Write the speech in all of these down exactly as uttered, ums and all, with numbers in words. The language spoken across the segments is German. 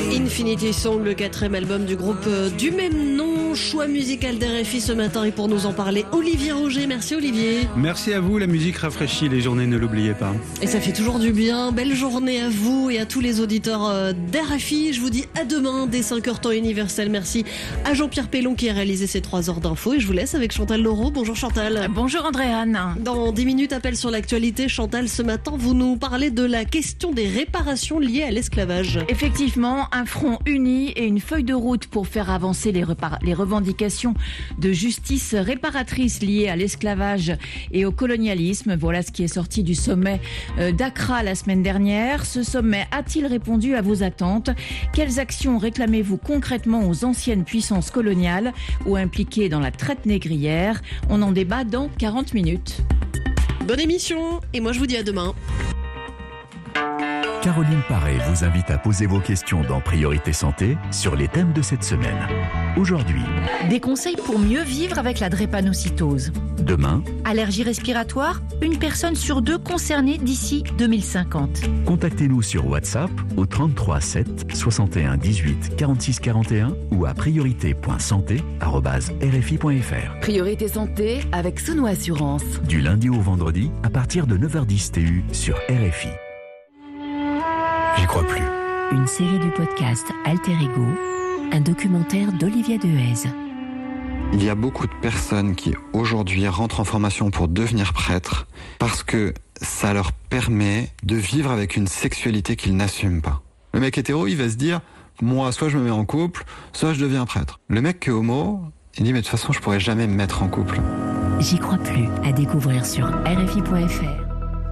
Infinity Song, le quatrième album du groupe du même nom, choix musical d'R F I ce matin. Et pour nous en parler, Olivier Roger. Merci Olivier. Merci à vous, la musique rafraîchit les journées, ne l'oubliez pas. Et ça fait toujours du bien. Belle journée à vous et à tous les auditeurs d'R F I. Je vous dis à demain dès cinq heures temps universel. Merci à Jean-Pierre Pellon qui a réalisé ces trois heures d'infos. Et je vous laisse avec Chantal Laureau. Bonjour Chantal. Bonjour Andréane. Dans dix minutes, appel sur l'actualité. Chantal, ce matin, vous nous parlez de la question des réparations liées à l'esclavage. Effectivement, un front uni et une feuille de route pour faire avancer les, repar- les revendications de justice réparatrice liées à l'esclavage et au colonialisme. Voilà ce qui est sorti du sommet d'Accra la semaine dernière. Ce sommet a-t-il répondu à vos attentes ? Quelles actions réclamez-vous concrètement aux anciennes puissances coloniales ou impliquées dans la traite négrière ? On en débat dans quarante minutes. Bonne émission et moi je vous dis à demain. Caroline Paré vous invite à poser vos questions dans Priorité Santé sur les thèmes de cette semaine. Aujourd'hui, des conseils pour mieux vivre avec la drépanocytose. Demain, allergie respiratoire, une personne sur deux concernée d'ici deux mille cinquante. Contactez-nous sur WhatsApp au trente-trois sept soixante et un dix-huit quarante-six quarante et un ou à priorité point santé arobase r f i point f r. Priorité Santé avec Sono Assurance. Du lundi au vendredi à partir de neuf heures dix T U sur R F I. J'y crois plus. Une série du podcast Alter Ego, un documentaire d'Olivier Dehaze. Il y a beaucoup de personnes qui aujourd'hui rentrent en formation pour devenir prêtres parce que ça leur permet de vivre avec une sexualité qu'ils n'assument pas. Le mec hétéro, il va se dire, moi, soit je me mets en couple, soit je deviens prêtre. Le mec qui est homo, il dit, mais de toute façon, je pourrais jamais me mettre en couple. J'y crois plus, à découvrir sur r f i point f r.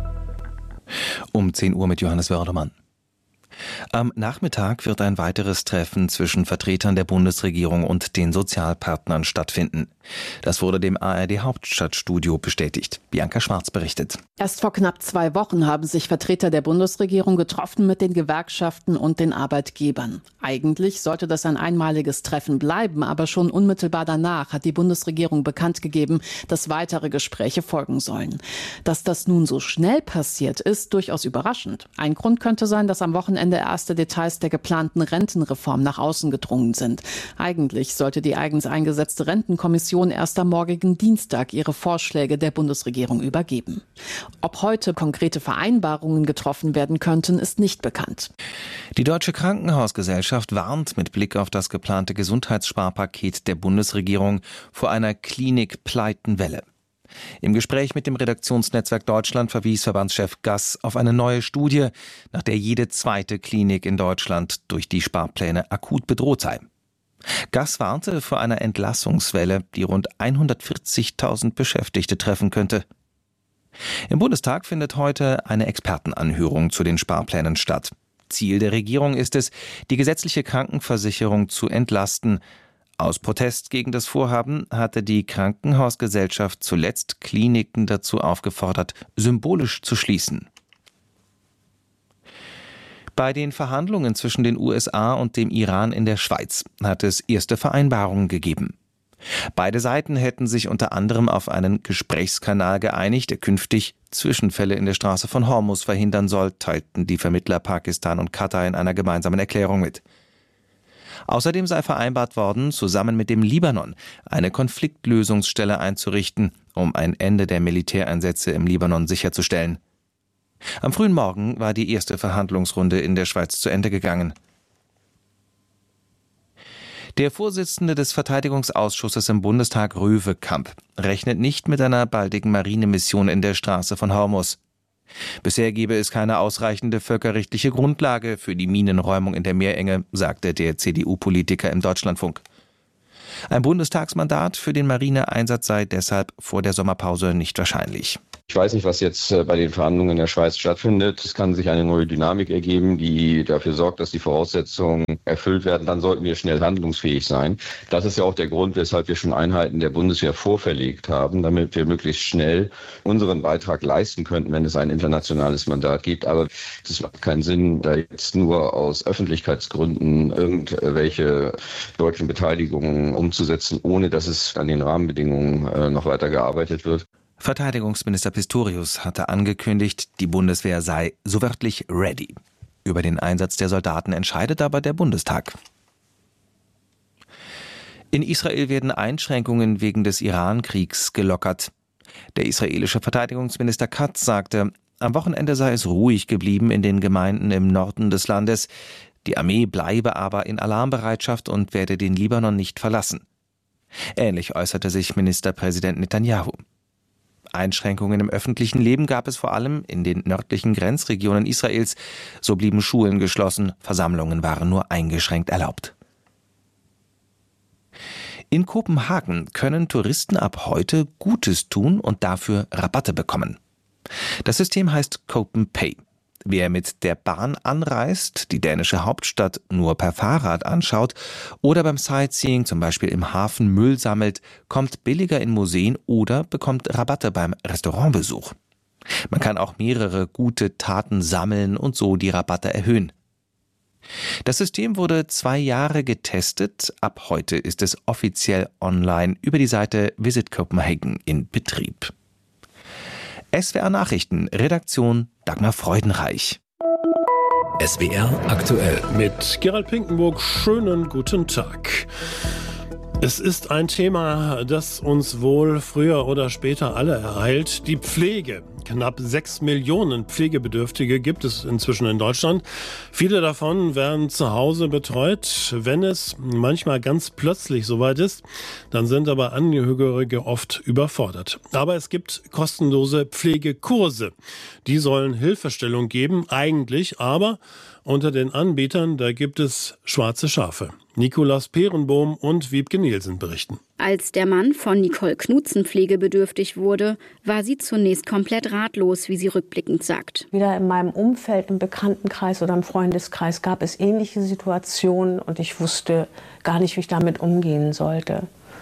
Um zehn Uhr mit Johannes Wördermann. Am Nachmittag wird ein weiteres Treffen zwischen Vertretern der Bundesregierung und den Sozialpartnern stattfinden. Das wurde dem A R D-Hauptstadtstudio bestätigt. Bianca Schwarz berichtet. Erst vor knapp zwei Wochen haben sich Vertreter der Bundesregierung getroffen mit den Gewerkschaften und den Arbeitgebern. Eigentlich sollte das ein einmaliges Treffen bleiben, aber schon unmittelbar danach hat die Bundesregierung bekannt gegeben, dass weitere Gespräche folgen sollen. Dass das nun so schnell passiert, ist durchaus überraschend. Ein Grund könnte sein, dass am Wochenende erste Details der geplanten Rentenreform nach außen gedrungen sind. Eigentlich sollte die eigens eingesetzte Rentenkommission erst am morgigen Dienstag ihre Vorschläge der Bundesregierung übergeben. Ob heute konkrete Vereinbarungen getroffen werden könnten, ist nicht bekannt. Die Deutsche Krankenhausgesellschaft warnt mit Blick auf das geplante Gesundheitssparpaket der Bundesregierung vor einer Klinik-Pleitenwelle. Im Gespräch mit dem Redaktionsnetzwerk Deutschland verwies Verbandschef Gass auf eine neue Studie, nach der jede zweite Klinik in Deutschland durch die Sparpläne akut bedroht sei. Gass warnte vor einer Entlassungswelle, die rund hundertvierzigtausend Beschäftigte treffen könnte. Im Bundestag findet heute eine Expertenanhörung zu den Sparplänen statt. Ziel der Regierung ist es, die gesetzliche Krankenversicherung zu entlasten. Aus Protest gegen das Vorhaben hatte die Krankenhausgesellschaft zuletzt Kliniken dazu aufgefordert, symbolisch zu schließen. Bei den Verhandlungen zwischen den U S A und dem Iran in der Schweiz hat es erste Vereinbarungen gegeben. Beide Seiten hätten sich unter anderem auf einen Gesprächskanal geeinigt, der künftig Zwischenfälle in der Straße von Hormuz verhindern soll, teilten die Vermittler Pakistan und Katar in einer gemeinsamen Erklärung mit. Außerdem sei vereinbart worden, zusammen mit dem Libanon eine Konfliktlösungsstelle einzurichten, um ein Ende der Militäreinsätze im Libanon sicherzustellen. Am frühen Morgen war die erste Verhandlungsrunde in der Schweiz zu Ende gegangen. Der Vorsitzende des Verteidigungsausschusses im Bundestag, Röwekamp, rechnet nicht mit einer baldigen Marinemission in der Straße von Hormuz. Bisher gebe es keine ausreichende völkerrechtliche Grundlage für die Minenräumung in der Meerenge, sagte der C D U-Politiker im Deutschlandfunk. Ein Bundestagsmandat für den Marineeinsatz sei deshalb vor der Sommerpause nicht wahrscheinlich. Ich weiß nicht, was jetzt bei den Verhandlungen in der Schweiz stattfindet. Es kann sich eine neue Dynamik ergeben, die dafür sorgt, dass die Voraussetzungen erfüllt werden. Dann sollten wir schnell handlungsfähig sein. Das ist ja auch der Grund, weshalb wir schon Einheiten der Bundeswehr vorverlegt haben, damit wir möglichst schnell unseren Beitrag leisten könnten, wenn es ein internationales Mandat gibt. Aber es macht keinen Sinn, da jetzt nur aus Öffentlichkeitsgründen irgendwelche deutschen Beteiligungen umzusetzen, ohne dass es an den Rahmenbedingungen noch weiter gearbeitet wird. Verteidigungsminister Pistorius hatte angekündigt, die Bundeswehr sei so wörtlich ready. Über den Einsatz der Soldaten entscheidet aber der Bundestag. In Israel werden Einschränkungen wegen des Iran-Kriegs gelockert. Der israelische Verteidigungsminister Katz sagte, am Wochenende sei es ruhig geblieben in den Gemeinden im Norden des Landes. Die Armee bleibe aber in Alarmbereitschaft und werde den Libanon nicht verlassen. Ähnlich äußerte sich Ministerpräsident Netanyahu. Einschränkungen im öffentlichen Leben gab es vor allem in den nördlichen Grenzregionen Israels. So blieben Schulen geschlossen, Versammlungen waren nur eingeschränkt erlaubt. In Kopenhagen können Touristen ab heute Gutes tun und dafür Rabatte bekommen. Das System heißt CopenPay. Wer mit der Bahn anreist, die dänische Hauptstadt nur per Fahrrad anschaut oder beim Sightseeing, zum Beispiel im Hafen, Müll sammelt, kommt billiger in Museen oder bekommt Rabatte beim Restaurantbesuch. Man kann auch mehrere gute Taten sammeln und so die Rabatte erhöhen. Das System wurde zwei Jahre getestet. Ab heute ist es offiziell online über die Seite Visit Copenhagen in Betrieb. S W R Nachrichten, Redaktion Dagmar Freudenreich. S W R aktuell mit Gerald Pinkenburg. Schönen guten Tag. Es ist ein Thema, das uns wohl früher oder später alle ereilt. Die Pflege. Knapp sechs Millionen Pflegebedürftige gibt es inzwischen in Deutschland. Viele davon werden zu Hause betreut. Wenn es manchmal ganz plötzlich soweit ist, dann sind aber Angehörige oft überfordert. Aber es gibt kostenlose Pflegekurse. Die sollen Hilfestellung geben, eigentlich, aber unter den Anbietern, da gibt es schwarze Schafe. Nikolaus Peerenbohm und Wiebke Nielsen berichten. Als der Mann von Nicole Knutzen pflegebedürftig wurde, war sie zunächst komplett ratlos, wie sie rückblickend sagt. Wieder in meinem Umfeld, im Bekanntenkreis oder im Freundeskreis gab es ähnliche Situationen und ich wusste gar nicht, wie ich damit umgehen sollte.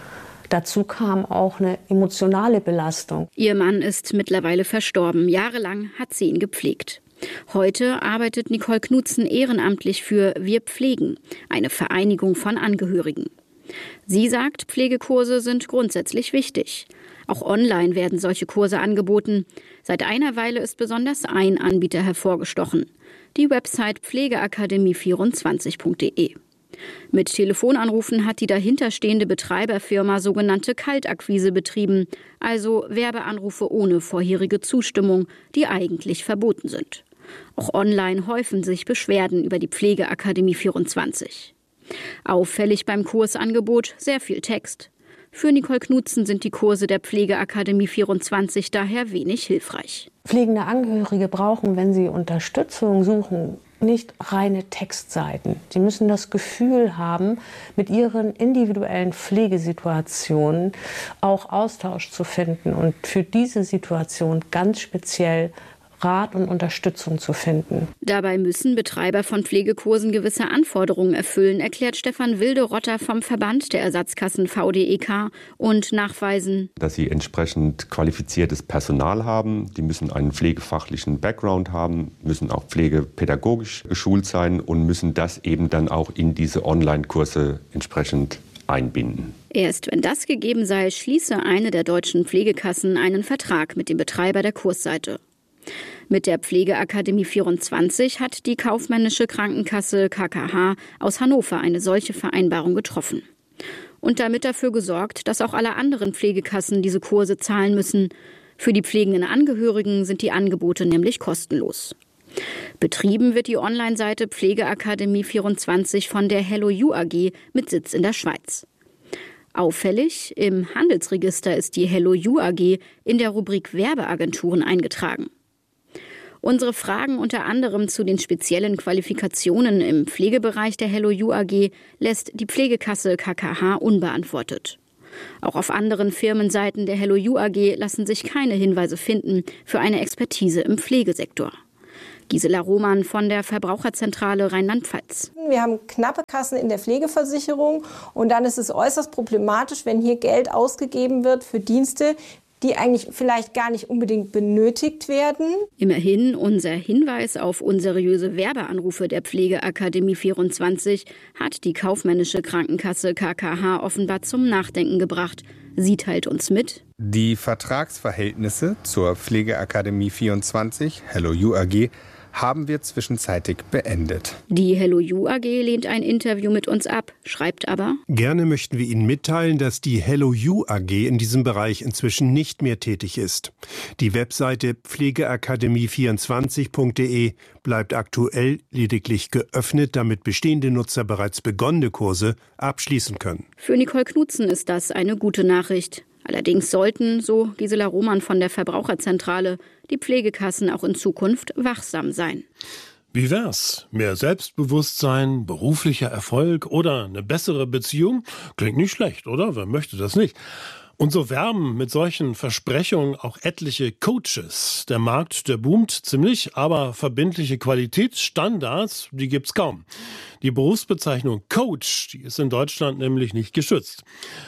Dazu kam auch eine emotionale Belastung. Ihr Mann ist mittlerweile verstorben. Jahrelang hat sie ihn gepflegt. Heute arbeitet Nicole Knutzen ehrenamtlich für Wir pflegen, eine Vereinigung von Angehörigen. Sie sagt, Pflegekurse sind grundsätzlich wichtig. Auch online werden solche Kurse angeboten. Seit einer Weile ist besonders ein Anbieter hervorgestochen: die Website pflegeakademie vierundzwanzig punkt de. Mit Telefonanrufen hat die dahinterstehende Betreiberfirma sogenannte Kaltakquise betrieben, also Werbeanrufe ohne vorherige Zustimmung, die eigentlich verboten sind. Auch online häufen sich Beschwerden über die Pflegeakademie vierundzwanzig. Auffällig beim Kursangebot sehr viel Text. Für Nicole Knutzen sind die Kurse der Pflegeakademie vierundzwanzig daher wenig hilfreich. Pflegende Angehörige brauchen, wenn sie Unterstützung suchen, nicht reine Textseiten. Sie müssen das Gefühl haben, mit ihren individuellen Pflegesituationen auch Austausch zu finden und für diese Situation ganz speziell Rat und Unterstützung zu finden. Dabei müssen Betreiber von Pflegekursen gewisse Anforderungen erfüllen, erklärt Stefan Wilde-Rotter vom Verband der Ersatzkassen V D E K und nachweisen, dass sie entsprechend qualifiziertes Personal haben. Die müssen einen pflegefachlichen Background haben, müssen auch pflegepädagogisch geschult sein und müssen das eben dann auch in diese Online-Kurse entsprechend einbinden. Erst wenn das gegeben sei, schließe eine der deutschen Pflegekassen einen Vertrag mit dem Betreiber der Kursseite. Mit der Pflegeakademie vierundzwanzig hat die kaufmännische Krankenkasse K K H aus Hannover eine solche Vereinbarung getroffen. Und damit dafür gesorgt, dass auch alle anderen Pflegekassen diese Kurse zahlen müssen. Für die pflegenden Angehörigen sind die Angebote nämlich kostenlos. Betrieben wird die Online-Seite Pflegeakademie vierundzwanzig von der Hello You A G mit Sitz in der Schweiz. Auffällig, im Handelsregister ist die Hello You A G in der Rubrik Werbeagenturen eingetragen. Unsere Fragen unter anderem zu den speziellen Qualifikationen im Pflegebereich der Hello You A G lässt die Pflegekasse K K H unbeantwortet. Auch auf anderen Firmenseiten der Hello You A G lassen sich keine Hinweise finden für eine Expertise im Pflegesektor. Gisela Roman von der Verbraucherzentrale Rheinland-Pfalz. Wir haben knappe Kassen in der Pflegeversicherung und dann ist es äußerst problematisch, wenn hier Geld ausgegeben wird für Dienste, die eigentlich vielleicht gar nicht unbedingt benötigt werden. Immerhin, unser Hinweis auf unseriöse Werbeanrufe der Pflegeakademie vierundzwanzig hat die kaufmännische Krankenkasse K K H offenbar zum Nachdenken gebracht. Sie teilt uns mit: Die Vertragsverhältnisse zur Pflegeakademie vierundzwanzig, Hello You A G, haben wir zwischenzeitig beendet. Die HelloYou A G lehnt ein Interview mit uns ab, schreibt aber: Gerne möchten wir Ihnen mitteilen, dass die HelloYou A G in diesem Bereich inzwischen nicht mehr tätig ist. Die Webseite pflegeakademie vierundzwanzig punkt de bleibt aktuell lediglich geöffnet, damit bestehende Nutzer bereits begonnene Kurse abschließen können. Für Nicole Knutzen ist das eine gute Nachricht. Allerdings sollten, so Gisela Roman von der Verbraucherzentrale, die Pflegekassen auch in Zukunft wachsam sein. Wie wär's? Mehr Selbstbewusstsein, beruflicher Erfolg oder eine bessere Beziehung? Klingt nicht schlecht, oder? Wer möchte das nicht? Und so werben mit solchen Versprechungen auch etliche Coaches. Der Markt, der boomt ziemlich, aber verbindliche Qualitätsstandards, die gibt's kaum. Die Berufsbezeichnung Coach, die ist in Deutschland nämlich nicht geschützt.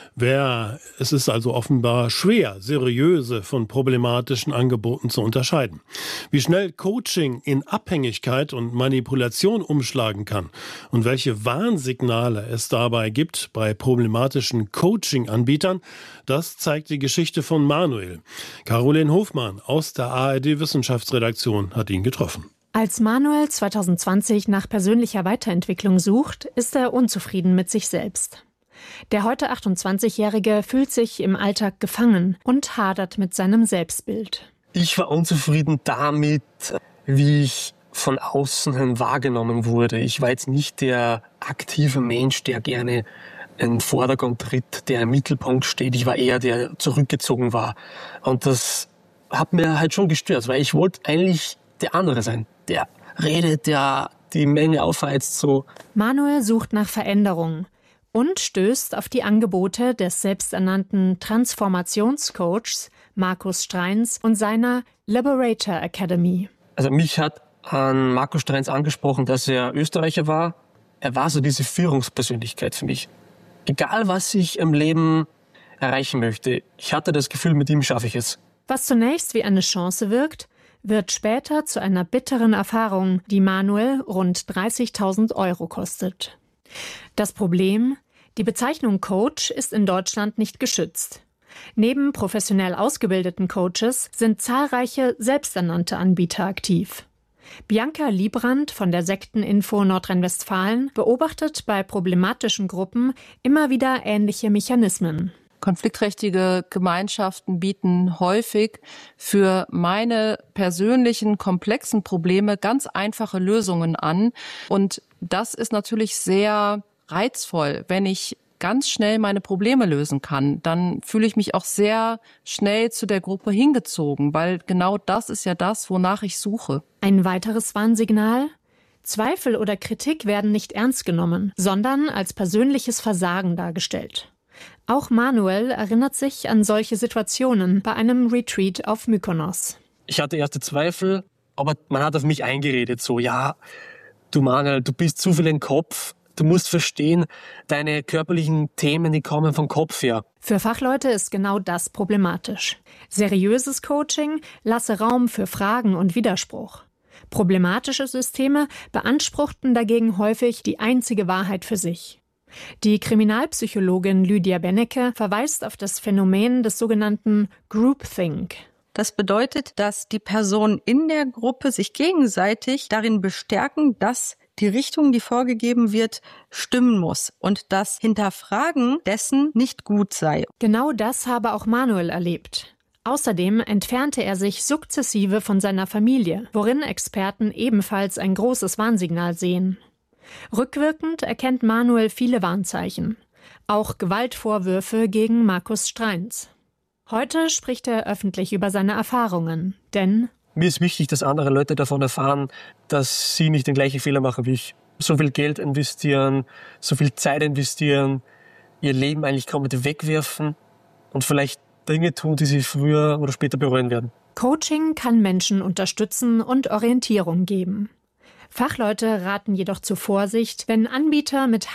Wer, es ist also offenbar schwer, seriöse von problematischen Angeboten zu unterscheiden. Wie schnell Coaching in Abhängigkeit und Manipulation umschlagen kann und welche Warnsignale es dabei gibt bei problematischen Coaching-Anbietern, das zeigt die Geschichte von Manuel. Caroline Hofmann aus der A R D-Wissenschaftsredaktion hat ihn getroffen. Als Manuel zwanzig zwanzig nach persönlicher Weiterentwicklung sucht, ist er unzufrieden mit sich selbst. Der heute achtundzwanzigjährige fühlt sich im Alltag gefangen und hadert mit seinem Selbstbild. Ich war unzufrieden damit, wie ich von außen hin wahrgenommen wurde. Ich war jetzt nicht der aktive Mensch, der gerne in den Vordergrund tritt, der im Mittelpunkt steht. Ich war eher der, der zurückgezogen war. Und das hat mir halt schon gestört, weil ich wollte eigentlich der andere sein. Der redet, der die Menge aufheizt so. Manuel sucht nach Veränderung und stößt auf die Angebote des selbsternannten Transformationscoachs Markus Streins und seiner Liberator Academy. Also mich hat an Markus Streins angesprochen, dass er Österreicher war. Er war so diese Führungspersönlichkeit für mich. Egal, was ich im Leben erreichen möchte, ich hatte das Gefühl, mit ihm schaffe ich es. Was zunächst wie eine Chance wirkt, wird später zu einer bitteren Erfahrung, die Manuel rund dreißigtausend Euro kostet. Das Problem: Die Bezeichnung Coach ist in Deutschland nicht geschützt. Neben professionell ausgebildeten Coaches sind zahlreiche selbsternannte Anbieter aktiv. Bianca Liebrand von der Sekteninfo Nordrhein-Westfalen beobachtet bei problematischen Gruppen immer wieder ähnliche Mechanismen. Konfliktträchtige Gemeinschaften bieten häufig für meine persönlichen komplexen Probleme ganz einfache Lösungen an. Und das ist natürlich sehr reizvoll, wenn ich ganz schnell meine Probleme lösen kann. Dann fühle ich mich auch sehr schnell zu der Gruppe hingezogen, weil genau das ist ja das, wonach ich suche. Ein weiteres Warnsignal: Zweifel oder Kritik werden nicht ernst genommen, sondern als persönliches Versagen dargestellt. Auch Manuel erinnert sich an solche Situationen bei einem Retreat auf Mykonos. Ich hatte erste Zweifel, aber man hat auf mich eingeredet, so, ja, du Manuel, du bist zu viel im Kopf, du musst verstehen, deine körperlichen Themen, die kommen vom Kopf her. Für Fachleute ist genau das problematisch. Seriöses Coaching lasse Raum für Fragen und Widerspruch. Problematische Systeme beanspruchten dagegen häufig die einzige Wahrheit für sich. Die Kriminalpsychologin Lydia Bennecke verweist auf das Phänomen des sogenannten Groupthink. Das bedeutet, dass die Personen in der Gruppe sich gegenseitig darin bestärken, dass die Richtung, die vorgegeben wird, stimmen muss und das Hinterfragen dessen nicht gut sei. Genau das habe auch Manuel erlebt. Außerdem entfernte er sich sukzessive von seiner Familie, worin Experten ebenfalls ein großes Warnsignal sehen. Rückwirkend erkennt Manuel viele Warnzeichen, auch Gewaltvorwürfe gegen Markus Streins. Heute spricht er öffentlich über seine Erfahrungen, denn mir ist wichtig, dass andere Leute davon erfahren, dass sie nicht den gleichen Fehler machen wie ich. So viel Geld investieren, so viel Zeit investieren, ihr Leben eigentlich komplett wegwerfen und vielleicht Dinge tun, die sie früher oder später bereuen werden. Coaching kann Menschen unterstützen und Orientierung geben. Fachleute raten jedoch zur Vorsicht, wenn Anbieter mit